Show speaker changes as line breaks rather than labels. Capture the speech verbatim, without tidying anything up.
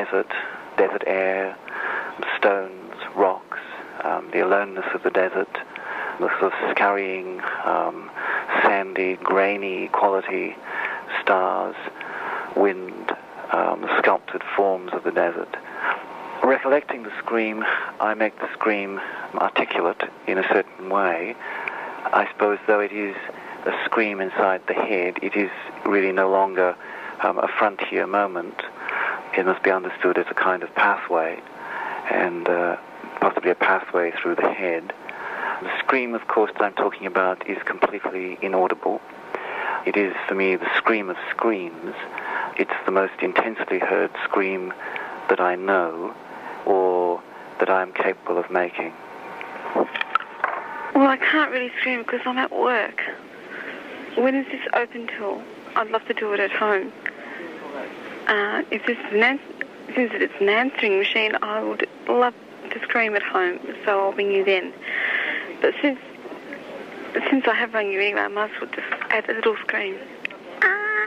desert, desert air, stones, rocks, um, the aloneness of the desert, the sort of scurrying, um, sandy, grainy quality, stars, wind, um, the sculpted forms of the desert. Recollecting the scream, I make the scream articulate in a certain way. I suppose though it is a scream inside the head, it is really no longer um, a frontier moment. It must be understood as a kind of pathway, and uh, possibly a pathway through the head. The scream, of course, that I'm talking about is completely inaudible. It is, for me, the scream of screams. It's the most intensely heard scream that I know or that I'm capable of making.
Well, I can't really scream because I'm at work. When is this open till? I'd love to do it at home. Uh, if this is an ans- since it's an answering machine, I would love to scream at home, so I'll ring you then. But since since I have rung you anyway, I might as well just add a little scream.